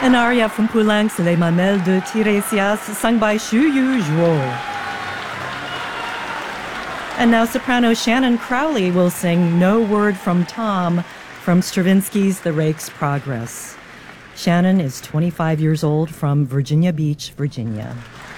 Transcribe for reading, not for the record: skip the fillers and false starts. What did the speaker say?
An aria from Poulenc's Les Mamelles de Tiresias, sung by Xu Yu Zhuo. And now soprano Shannon Crowley will sing No Word from Tom from Stravinsky's The Rake's Progress. Shannon is 25 years old from Virginia Beach, Virginia.